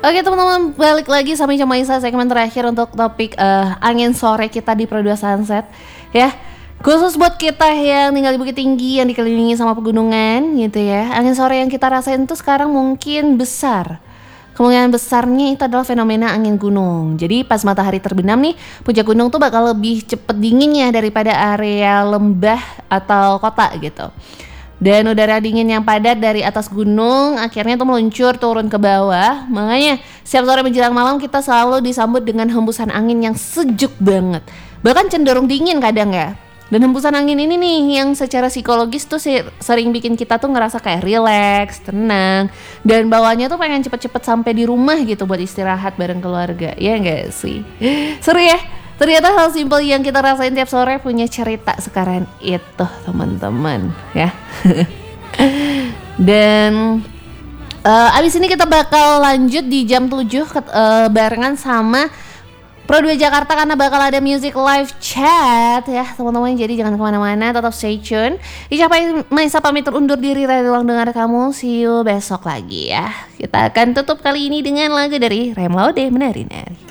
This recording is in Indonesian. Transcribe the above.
Oke teman-teman, balik lagi sama Ica Maisa segmen terakhir untuk topik angin sore kita di Pro 2 Sunset ya. Khusus buat kita yang tinggal di Bukit Tinggi yang dikelilingi sama pegunungan gitu ya. Angin sore yang kita rasain tuh sekarang mungkin besar. Kemungkinan besarnya itu adalah fenomena angin gunung. Jadi pas matahari terbenam nih, puncak gunung tuh bakal lebih cepet dinginnya daripada area lembah atau kota gitu. Dan udara dingin yang padat dari atas gunung akhirnya tuh meluncur turun ke bawah. Makanya setiap sore menjelang malam kita selalu disambut dengan hembusan angin yang sejuk banget. Bahkan cenderung dingin kadang ya. Dan hembusan angin ini nih yang secara psikologis tuh sering bikin kita tuh ngerasa kayak relax, tenang. Dan bawahnya tuh pengen cepet-cepet sampai di rumah gitu buat istirahat bareng keluarga. Ya gak sih? Seru ya? Ternyata hal simpel yang kita rasain tiap sore punya cerita sekarang itu teman-teman ya. Dan abis ini kita bakal lanjut di jam 7 barengan sama Pro 2 Jakarta karena bakal ada music live chat ya teman-teman. Jadi jangan kemana-mana, tetap stay tune. Ica Maisa pamit undur diri dari ruang dengar kamu. See you besok lagi ya. Kita akan tutup kali ini dengan lagu dari Rem Laude, Menari-Nari.